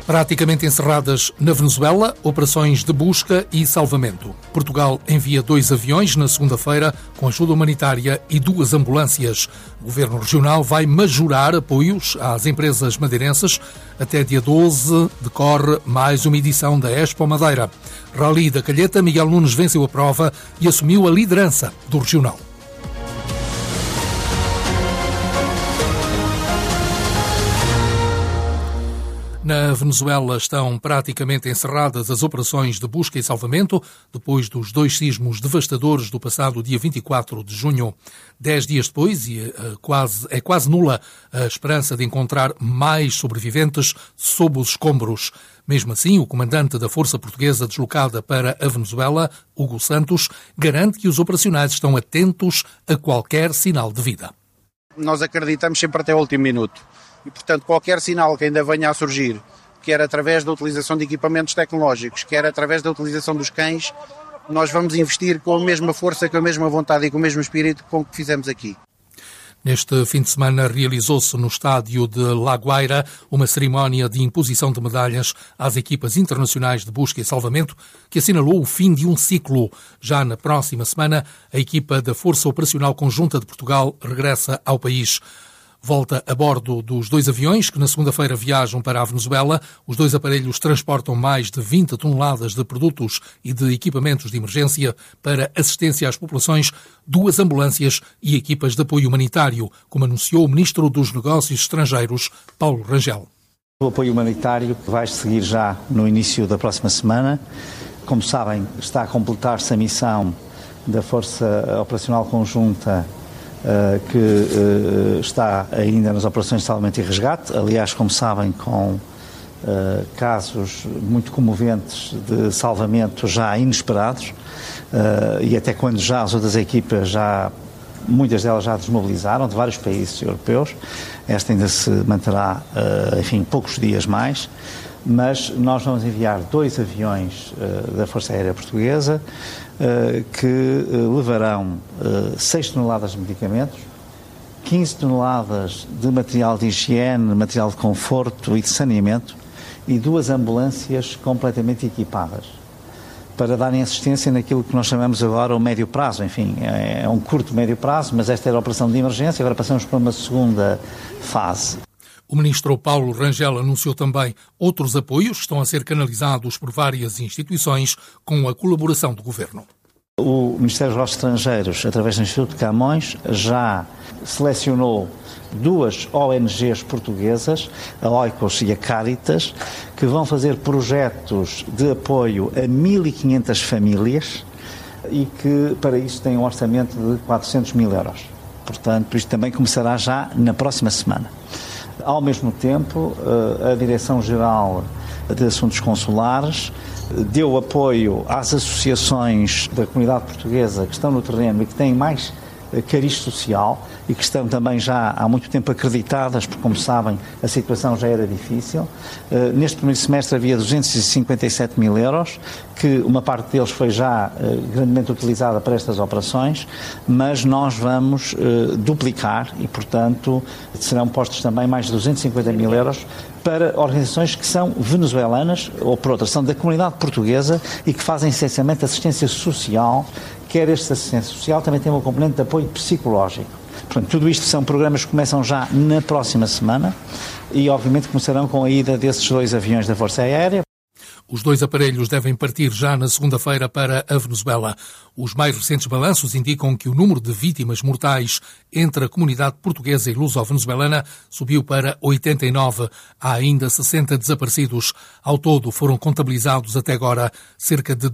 Praticamente encerradas na Venezuela, operações de busca e salvamento. Portugal envia 2 aviões na segunda-feira com ajuda humanitária e 2 ambulâncias. O Governo Regional vai majorar apoios às empresas madeirenses. Até dia 12 decorre mais uma edição da Expo Madeira. Rally da Calheta, Miguel Nunes venceu a prova e assumiu a liderança do Regional. Na Venezuela estão praticamente encerradas as operações de busca e salvamento depois dos 2 sismos devastadores do passado dia 24 de junho. 10 dias depois, e é quase nula a esperança de encontrar mais sobreviventes sob os escombros. Mesmo assim, o comandante da Força Portuguesa deslocada para a Venezuela, Hugo Santos, garante que os operacionais estão atentos a qualquer sinal de vida. Nós acreditamos sempre até o último minuto. E, portanto, qualquer sinal que ainda venha a surgir, quer através da utilização de equipamentos tecnológicos, quer através da utilização dos cães, nós vamos investir com a mesma força, com a mesma vontade e com o mesmo espírito com o que fizemos aqui. Neste fim de semana realizou-se no estádio de La Guaira uma cerimónia de imposição de medalhas às equipas internacionais de busca e salvamento que assinalou o fim de um ciclo. Já na próxima semana, a equipa da Força Operacional Conjunta de Portugal regressa ao país. Volta a bordo dos 2 aviões que na segunda-feira viajam para a Venezuela. Os 2 aparelhos transportam mais de 20 toneladas de produtos e de equipamentos de emergência para assistência às populações, 2 ambulâncias e equipas de apoio humanitário, como anunciou o Ministro dos Negócios Estrangeiros, Paulo Rangel. O apoio humanitário vai seguir já no início da próxima semana. Como sabem, está a completar-se a missão da Força Operacional Conjunta que está ainda nas operações de salvamento e resgate, aliás, como sabem, com casos muito comoventes de salvamento já inesperados, e até quando já as outras equipas, muitas delas já desmobilizaram de vários países europeus. Esta ainda se manterá, poucos dias mais, mas nós vamos enviar 2 aviões da Força Aérea Portuguesa que levarão 6 toneladas de medicamentos, 15 toneladas de material de higiene, material de conforto e de saneamento e 2 ambulâncias completamente equipadas para darem assistência naquilo que nós chamamos agora o médio prazo. Enfim, é um curto médio prazo, mas esta era a operação de emergência, agora passamos para uma segunda fase. O ministro Paulo Rangel anunciou também outros apoios que estão a ser canalizados por várias instituições com a colaboração do Governo. O Ministério dos Negócios Estrangeiros, através do Instituto de Camões, já selecionou 2 ONGs portuguesas, a Oikos e a Caritas, que vão fazer projetos de apoio a 1.500 famílias e que para isso têm um orçamento de 400 mil euros. Portanto, isto também começará já na próxima semana. Ao mesmo tempo, a Direção-Geral de Assuntos Consulares deu apoio às associações da comunidade portuguesa que estão no terreno e que têm mais cariz social e que estão também já há muito tempo acreditadas, porque, como sabem, a situação já era difícil. Neste primeiro semestre havia 257 mil euros, que uma parte deles foi já grandemente utilizada para estas operações, mas nós vamos duplicar e, portanto, serão postos também mais de 250 mil euros para organizações que são venezuelanas, ou por outra, são da comunidade portuguesa e que fazem essencialmente assistência social, quer esta assistência social também tem um componente de apoio psicológico. Portanto, tudo isto são programas que começam já na próxima semana e, obviamente, começarão com a ida desses 2 aviões da Força Aérea. Os 2 aparelhos devem partir já na segunda-feira para a Venezuela. Os mais recentes balanços indicam que o número de vítimas mortais entre a comunidade portuguesa e luso-venezuelana subiu para 89. Há ainda 60 desaparecidos. Ao todo foram contabilizados até agora cerca de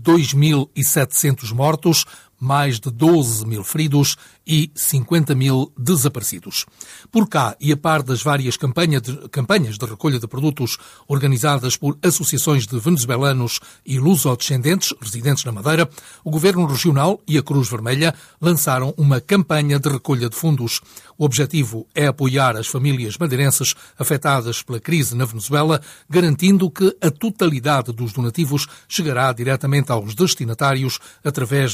2.700 mortos, mais de 12 mil feridos e 50 mil desaparecidos. Por cá, e a par das várias campanhas de recolha de produtos organizadas por associações de venezuelanos e luso-descendentes residentes na Madeira, o Governo Regional e a Cruz Vermelha lançaram uma campanha de recolha de fundos. O objetivo é apoiar as famílias madeirenses afetadas pela crise na Venezuela, garantindo que a totalidade dos donativos chegará diretamente aos destinatários através de entidades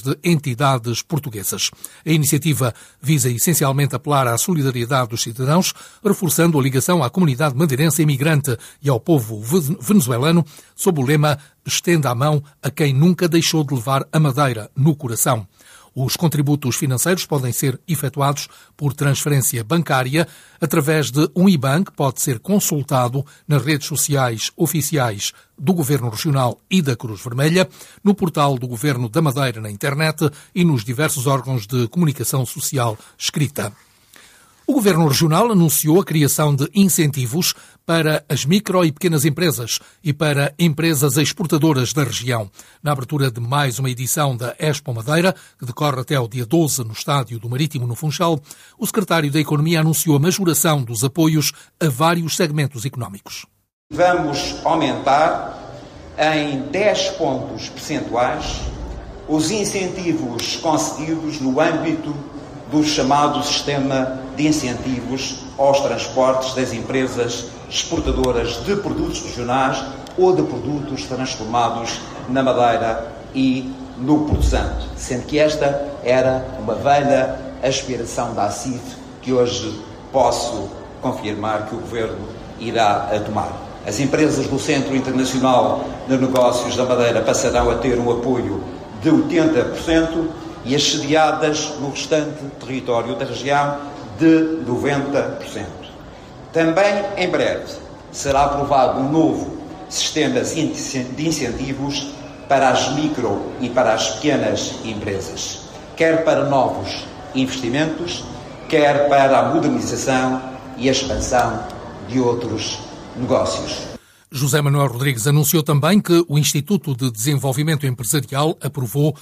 entidades portuguesas. A iniciativa visa essencialmente apelar à solidariedade dos cidadãos, reforçando a ligação à comunidade madeirense imigrante e ao povo venezuelano, sob o lema "Estenda a mão a quem nunca deixou de levar a Madeira no coração". Os contributos financeiros podem ser efetuados por transferência bancária através de um IBAN que pode ser consultado nas redes sociais oficiais do Governo Regional e da Cruz Vermelha, no portal do Governo da Madeira na internet e nos diversos órgãos de comunicação social escrita. O Governo Regional anunciou a criação de incentivos para as micro e pequenas empresas e para empresas exportadoras da região. Na abertura de mais uma edição da Expo Madeira, que decorre até o dia 12 no Estádio do Marítimo, no Funchal, o secretário da Economia anunciou a majoração dos apoios a vários segmentos económicos. Vamos aumentar em 10 pontos percentuais os incentivos concedidos no âmbito do chamado sistema de incentivos aos transportes das empresas exportadoras de produtos regionais ou de produtos transformados na Madeira e no Porto Santo, sendo que esta era uma velha aspiração da ACIF que hoje posso confirmar que o Governo irá tomar. As empresas do Centro Internacional de Negócios da Madeira passarão a ter um apoio de 80%, e as sediadas no restante território da região de 90%. Também, em breve, será aprovado um novo sistema de incentivos para as micro e para as pequenas empresas, quer para novos investimentos, quer para a modernização e a expansão de outros negócios. José Manuel Rodrigues anunciou também que o Instituto de Desenvolvimento Empresarial aprovou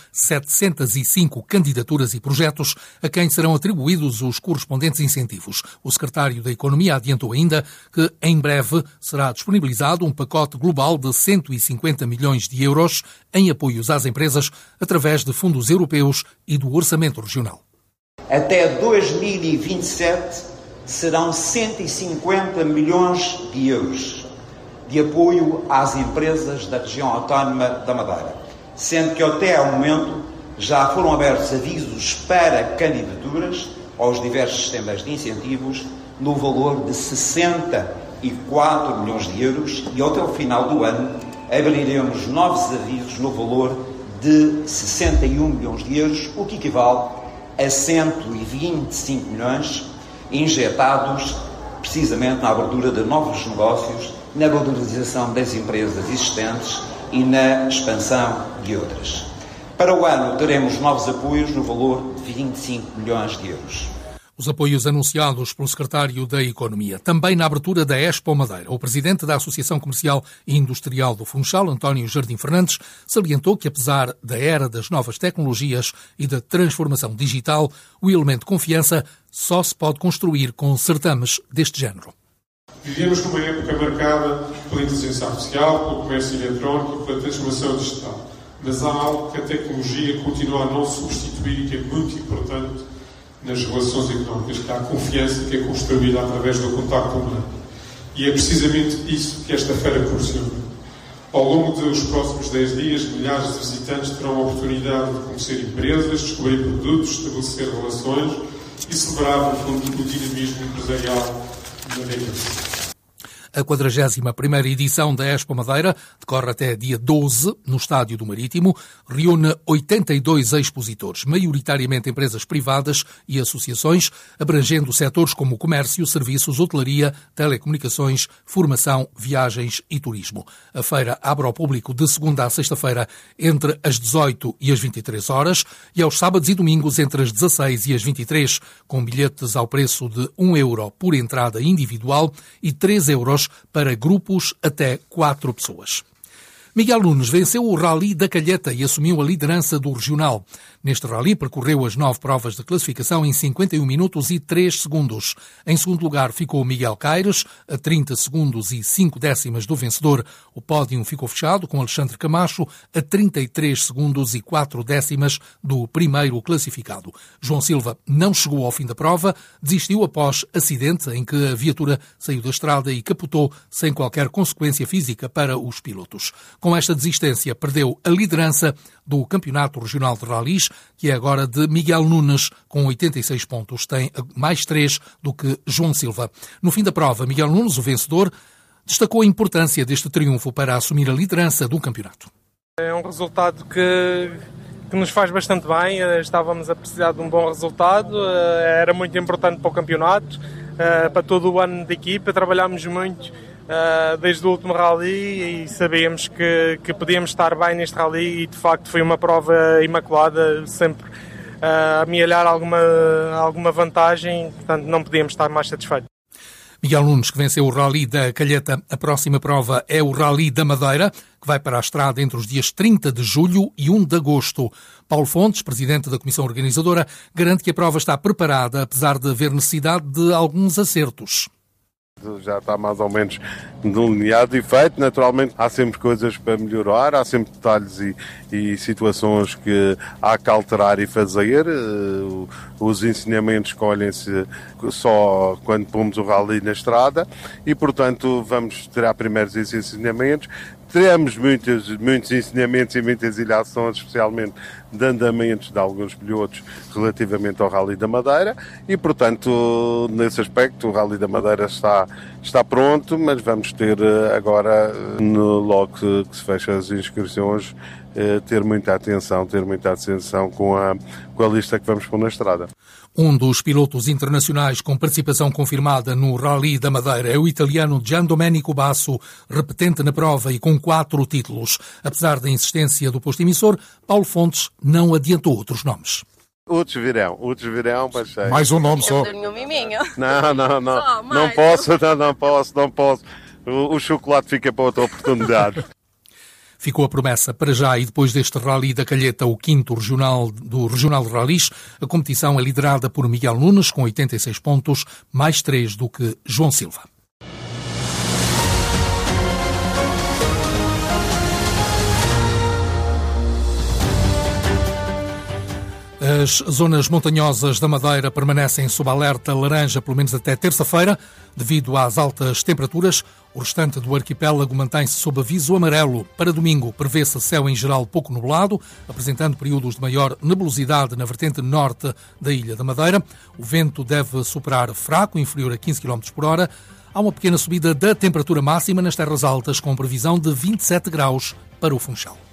705 candidaturas e projetos a quem serão atribuídos os correspondentes incentivos. O secretário da Economia adiantou ainda que, em breve, será disponibilizado um pacote global de 150 milhões de euros em apoios às empresas através de fundos europeus e do orçamento regional. Até 2027 serão 150 milhões de euros de apoio às empresas da região autónoma da Madeira, sendo que até ao momento já foram abertos avisos para candidaturas aos diversos sistemas de incentivos no valor de 64 milhões de euros e até o final do ano abriremos novos avisos no valor de 61 milhões de euros, o que equivale a 125 milhões injetados precisamente na abertura de novos negócios, na valorização das empresas existentes e na expansão de outras. Para o ano teremos novos apoios no valor de 25 milhões de euros. Os apoios anunciados pelo secretário da Economia. Também na abertura da Expo Madeira, o presidente da Associação Comercial e Industrial do Funchal, António Jardim Fernandes, salientou que, apesar da era das novas tecnologias e da transformação digital, o elemento confiança só se pode construir com certames deste género. Vivemos numa época marcada pela inteligência artificial, pelo comércio eletrónico e pela transformação digital. Mas há algo que a tecnologia continua a não substituir e que é muito importante nas relações económicas, que há a confiança que é construída através do contacto humano. E é precisamente isso que esta feira proporciona. Ao longo dos próximos 10 dias, milhares de visitantes terão a oportunidade de conhecer empresas, descobrir produtos, estabelecer relações e celebrar, no fundo, o dinamismo empresarial madeirense. A 41ª edição da Expo Madeira decorre até dia 12 no Estádio do Marítimo, reúne 82 expositores, maioritariamente empresas privadas e associações, abrangendo setores como comércio, serviços, hotelaria, telecomunicações, formação, viagens e turismo. A feira abre ao público de segunda a sexta-feira entre as 18 e as 23 horas e aos sábados e domingos entre as 16 e as 23, com bilhetes ao preço de €1 por entrada individual e €3 para grupos até 4 pessoas. Miguel Nunes venceu o Rally da Calheta e assumiu a liderança do regional. Neste rally percorreu as 9 provas de classificação em 51 minutos e 3 segundos. Em segundo lugar ficou Miguel Caires, a 30 segundos e 5 décimas do vencedor. O pódio ficou fechado com Alexandre Camacho, a 33 segundos e 4 décimas do primeiro classificado. João Silva não chegou ao fim da prova, desistiu após acidente em que a viatura saiu da estrada e capotou sem qualquer consequência física para os pilotos. Com esta desistência, perdeu a liderança do Campeonato Regional de Rallys, que é agora de Miguel Nunes, com 86 pontos. Tem mais 3 do que João Silva. No fim da prova, Miguel Nunes, o vencedor, destacou a importância deste triunfo para assumir a liderança do campeonato. É um resultado que nos faz bastante bem. Estávamos a precisar de um bom resultado, era muito importante para o campeonato, para todo o ano de equipa. Trabalhámos muito desde o último rally e sabíamos que podíamos estar bem neste rally, e de facto foi uma prova imaculada, sempre a amealhar alguma vantagem, portanto não podíamos estar mais satisfeitos. Miguel Nunes, que venceu o Rally da Calheta. A próxima prova é o Rally da Madeira, que vai para a estrada entre os dias 30 de julho e 1 de agosto. Paulo Fontes, presidente da comissão organizadora, garante que a prova está preparada, apesar de haver necessidade de alguns acertos. Já está mais ou menos delineado e feito. Naturalmente há sempre coisas para melhorar, há sempre detalhes e situações que há que alterar e fazer. Os ensinamentos colhem-se só quando pomos o rally na estrada e, portanto, vamos tirar primeiros esses ensinamentos. Teremos muitos ensinamentos e muitas ilhações, especialmente de andamentos de alguns pilotos relativamente ao Rally da Madeira e, portanto, nesse aspecto o Rally da Madeira está pronto, mas vamos ter agora, logo que se fecha as inscrições, ter muita atenção com a lista que vamos pôr na estrada. Um dos pilotos internacionais com participação confirmada no Rally da Madeira é o italiano Giandomenico Basso, repetente na prova e com 4 títulos. Apesar da insistência do posto emissor, Paulo Fontes não adiantou outros nomes. Outros virão, parceiro. Mais um nome só. Não posso. O chocolate fica para outra oportunidade. Ficou a promessa para já, e depois deste Rally da Calheta, o 5º regional do Regional de Rallys, a competição é liderada por Miguel Nunes, com 86 pontos, mais 3 do que João Silva. As zonas montanhosas da Madeira permanecem sob alerta laranja pelo menos até terça-feira, devido às altas temperaturas. O restante do arquipélago mantém-se sob aviso amarelo. Para domingo, prevê-se céu em geral pouco nublado, apresentando períodos de maior nebulosidade na vertente norte da Ilha da Madeira. O vento deve superar fraco, inferior a 15 km por hora. Há uma pequena subida da temperatura máxima nas terras altas, com previsão de 27 graus para o Funchal.